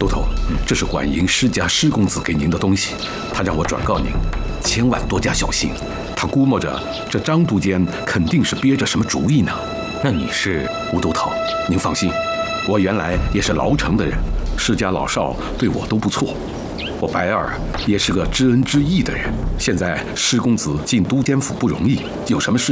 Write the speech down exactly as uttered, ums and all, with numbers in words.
都头，这是管营施家施公子给您的东西，他让我转告您，千万多加小心。他估摸着这张督监肯定是憋着什么主意呢。 那你是吴都头，您放心，我原来也是牢城的人，施家老少对我都不错。我白二也是个知恩知义的人，现在施公子进都监府不容易，有什么事